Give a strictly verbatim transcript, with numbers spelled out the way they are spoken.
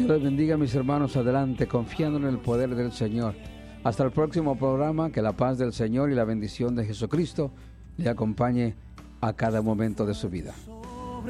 Dios les bendiga, mis hermanos. Adelante, confiando en el poder del Señor. Hasta el próximo programa. Que la paz del Señor y la bendición de Jesucristo le acompañe a cada momento de su vida.